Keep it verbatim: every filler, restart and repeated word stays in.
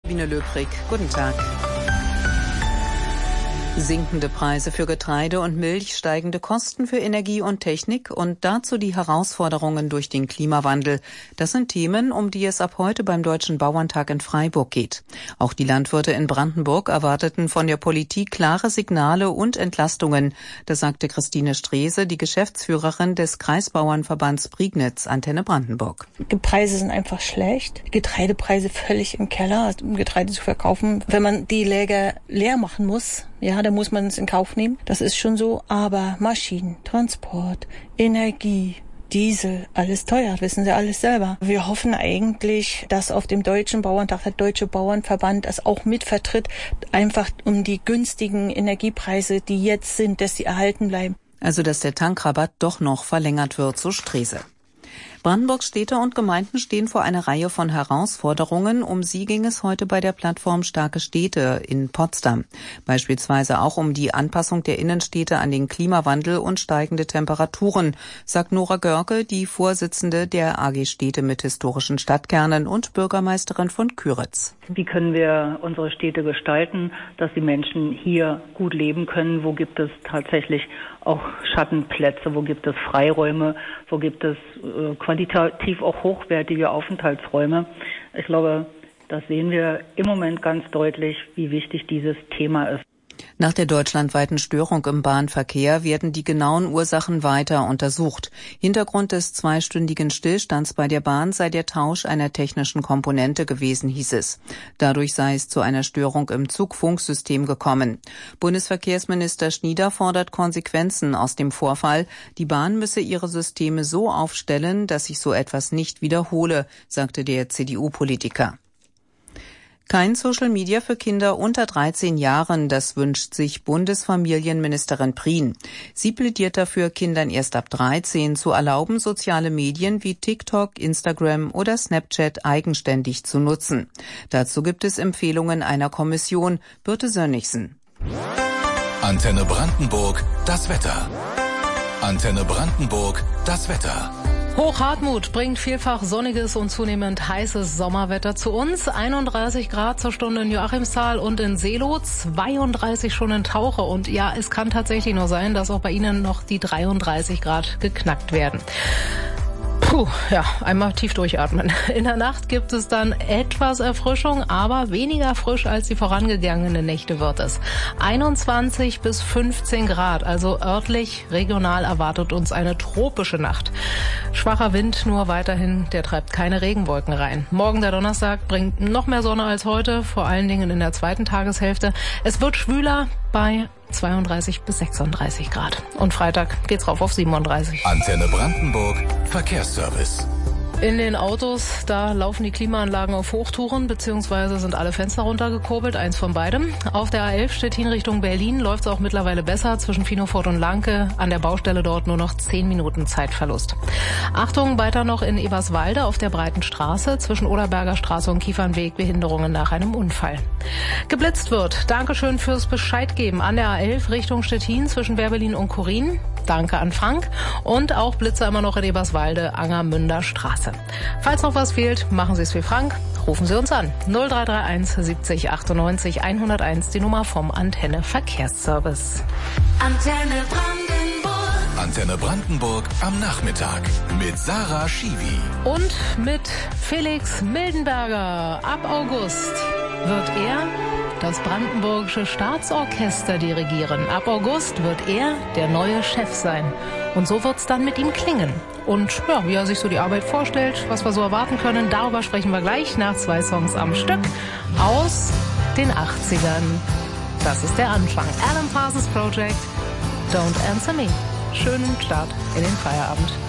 Sabine Löbrig, guten Tag. Sinkende Preise für Getreide und Milch, steigende Kosten für Energie und Technik und dazu die Herausforderungen durch den Klimawandel. Das sind Themen, um die es ab heute beim Deutschen Bauerntag in Freiburg geht. Auch die Landwirte in Brandenburg erwarteten von der Politik klare Signale und Entlastungen. Das sagte Christine Strese, die Geschäftsführerin des Kreisbauernverbands Prignitz, Antenne Brandenburg. Die Preise sind einfach schlecht. Getreidepreise völlig im Keller, um Getreide zu verkaufen. Wenn man die Läger leer machen muss, ja, da muss man es in Kauf nehmen. Das ist schon so. Aber Maschinen, Transport, Energie, Diesel, alles teuer, wissen Sie alles selber. Wir hoffen eigentlich, dass auf dem Deutschen Bauerntag der Deutsche Bauernverband das auch mitvertritt, einfach um die günstigen Energiepreise, die jetzt sind, dass sie erhalten bleiben. Also, dass der Tankrabatt doch noch verlängert wird, so Strese. Brandenburgs Städte und Gemeinden stehen vor einer Reihe von Herausforderungen. Um sie ging es heute bei der Plattform Starke Städte in Potsdam. Beispielsweise auch um die Anpassung der Innenstädte an den Klimawandel und steigende Temperaturen, sagt Nora Görke, die Vorsitzende der A G Städte mit historischen Stadtkernen und Bürgermeisterin von Küritz. Wie können wir unsere Städte gestalten, dass die Menschen hier gut leben können? Wo gibt es tatsächlich auch Schattenplätze? Wo gibt es Freiräume? Wo gibt es äh, qualitativ auch hochwertige Aufenthaltsräume? Ich glaube, das sehen wir im Moment ganz deutlich, wie wichtig dieses Thema ist. Nach der deutschlandweiten Störung im Bahnverkehr werden die genauen Ursachen weiter untersucht. Hintergrund des zweistündigen Stillstands bei der Bahn sei der Tausch einer technischen Komponente gewesen, hieß es. Dadurch sei es zu einer Störung im Zugfunksystem gekommen. Bundesverkehrsminister Schnieder fordert Konsequenzen aus dem Vorfall. Die Bahn müsse ihre Systeme so aufstellen, dass sich so etwas nicht wiederhole, sagte der C D U-Politiker. Kein Social Media für Kinder unter dreizehn Jahren, das wünscht sich Bundesfamilienministerin Prien. Sie plädiert dafür, Kindern erst ab dreizehn zu erlauben, soziale Medien wie TikTok, Instagram oder Snapchat eigenständig zu nutzen. Dazu gibt es Empfehlungen einer Kommission. Birte Sönnigsen. Antenne Brandenburg, das Wetter. Antenne Brandenburg, das Wetter. Hochhartmut bringt vielfach sonniges und zunehmend heißes Sommerwetter zu uns. einunddreißig Grad zur Stunde in Joachimsthal und in Seelow, zweiunddreißig schon in Tauche. Und ja, es kann tatsächlich nur sein, dass auch bei Ihnen noch die dreiunddreißig Grad geknackt werden. Puh, ja, einmal tief durchatmen. In der Nacht gibt es dann etwas Erfrischung, aber weniger frisch als die vorangegangenen Nächte wird es. einundzwanzig bis fünfzehn Grad, also örtlich, regional erwartet uns eine tropische Nacht. Schwacher Wind nur weiterhin, der treibt keine Regenwolken rein. Morgen, der Donnerstag, bringt noch mehr Sonne als heute, vor allen Dingen in der zweiten Tageshälfte. Es wird schwüler bei zweiunddreißig bis sechsunddreißig Grad. Und Freitag geht's rauf auf siebenunddreißig. Antenne Brandenburg, Verkehrsservice. In den Autos, da laufen die Klimaanlagen auf Hochtouren, beziehungsweise sind alle Fenster runtergekurbelt, eins von beidem. Auf der A elf Stettin Richtung Berlin läuft es auch mittlerweile besser, zwischen Finofort und Lanke, an der Baustelle dort nur noch zehn Minuten Zeitverlust. Achtung, weiter noch in Eberswalde auf der Breiten Straße, zwischen Oderberger Straße und Kiefernweg, Behinderungen nach einem Unfall. Geblitzt wird, Dankeschön fürs Bescheid geben, an der A elf Richtung Stettin, zwischen Werbelin und Kurin. Danke an Frank. Und auch Blitzer immer noch in Eberswalde, Angermünder Straße. Falls noch was fehlt, machen Sie es wie Frank. Rufen Sie uns an. null drei drei eins siebzig achtundneunzig hunderteins, die Nummer vom Antenne Verkehrsservice. Antenne Brandenburg. Antenne Brandenburg am Nachmittag mit Sarah Schiwi. Und mit Felix Mildenberger. Ab August wird er das Brandenburgische Staatsorchester dirigieren. Ab August wird er der neue Chef sein. Und so wird's dann mit ihm klingen. Und ja, wie er sich so die Arbeit vorstellt, was wir so erwarten können, darüber sprechen wir gleich nach zwei Songs am Stück aus den achtzigern. Das ist der Anfang. Alan Parsons Project, Don't Answer Me. Schönen Start in den Feierabend.